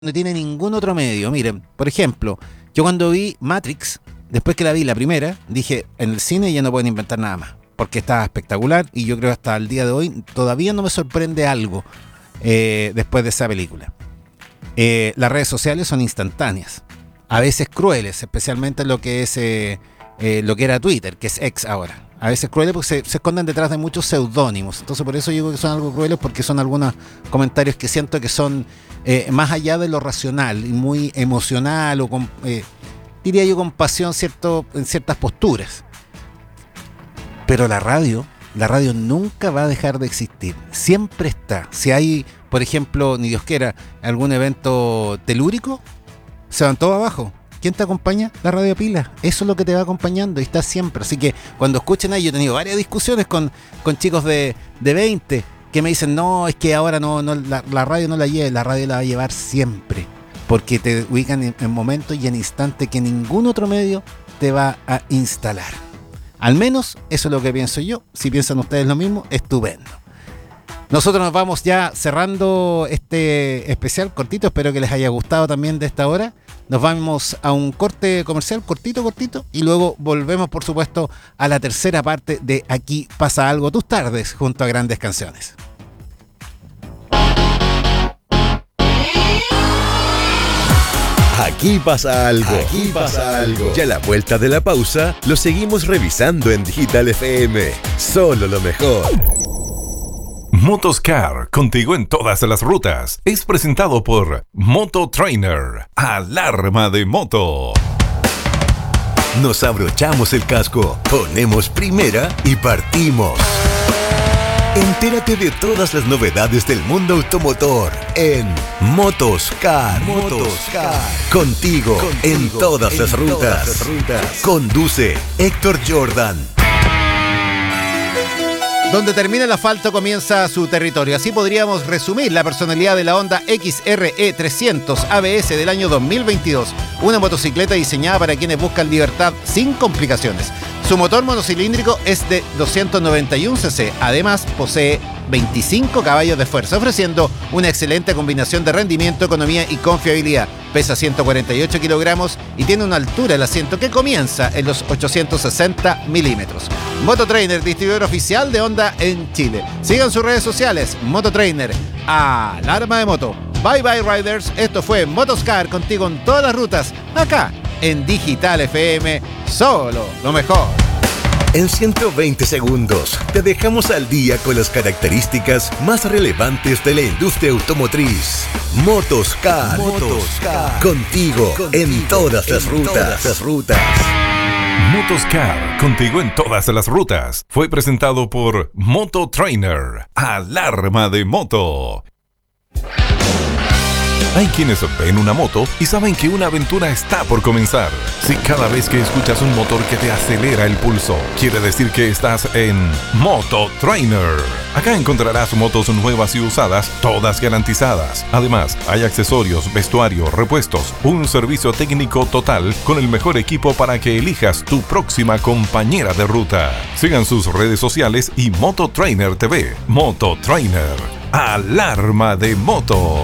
no tiene ningún otro medio. Miren, por ejemplo, yo cuando vi Matrix, después que la vi la primera, dije, en el cine ya no pueden inventar nada más, porque estaba espectacular y yo creo que hasta el día de hoy todavía no me sorprende algo después de esa película. Las redes sociales son instantáneas, a veces crueles, especialmente lo que es lo que era Twitter, que es X ahora. A veces crueles porque se esconden detrás de muchos seudónimos. Entonces por eso yo digo que son algo crueles, porque son algunos comentarios que siento que son más allá de lo racional y muy emocional o con, diría yo con pasión en ciertas posturas. Pero la radio nunca va a dejar de existir. Siempre está. Si hay, por ejemplo, ni Dios quiera, algún evento telúrico, se van todos abajo. ¿Quién te acompaña? La radio pila. Eso es lo que te va acompañando y está siempre. Así que cuando escuchen ahí, yo he tenido varias discusiones con chicos de 20 que me dicen, no, es que ahora no la radio no la lleve, la radio la va a llevar siempre. Porque te ubican en momentos y en instantes que ningún otro medio te va a instalar. Al menos eso es lo que pienso yo. Si piensan ustedes lo mismo, estupendo. Nosotros nos vamos ya cerrando este especial cortito. Espero que les haya gustado también de esta hora. Nos vamos a un corte comercial cortito y luego volvemos, por supuesto, a la tercera parte de Aquí pasa algo, tus tardes junto a grandes canciones. Aquí pasa algo. Aquí pasa algo. Y a la vuelta de la pausa, lo seguimos revisando en Digital FM. Solo lo mejor. Motoscar, contigo en todas las rutas. Es presentado por Moto Trainer, alarma de moto. Nos abrochamos el casco, ponemos primera y partimos. Entérate de todas las novedades del mundo automotor en Motoscar. Contigo en todas las rutas. Conduce Héctor Jordan. Donde termina el asfalto comienza su territorio. Así podríamos resumir la personalidad de la Honda XRE 300 ABS del año 2022. Una motocicleta diseñada para quienes buscan libertad sin complicaciones. Su motor monocilíndrico es de 291 cc. Además, posee 25 caballos de fuerza, ofreciendo una excelente combinación de rendimiento, economía y confiabilidad. Pesa 148 kilogramos y tiene una altura del asiento que comienza en los 860 milímetros. Mototrainer, distribuidor oficial de Honda en Chile. Sigan sus redes sociales, Mototrainer, alarma de moto. Bye bye riders, esto fue Motoscar, contigo en todas las rutas, acá en Digital FM, solo lo mejor. En 120 segundos te dejamos al día con las características más relevantes de la industria automotriz. Motoscar. Contigo en todas las rutas. Motoscar, contigo en todas las rutas. Fue presentado por Moto Trainer, alarma de moto. Hay quienes ven una moto y saben que una aventura está por comenzar. Si cada vez que escuchas un motor que te acelera el pulso, quiere decir que estás en Moto Trainer. Acá encontrarás motos nuevas y usadas, todas garantizadas. Además, hay accesorios, vestuario, repuestos, un servicio técnico total con el mejor equipo para que elijas tu próxima compañera de ruta. Sigan sus redes sociales y Moto Trainer TV. Moto Trainer, alarma de moto.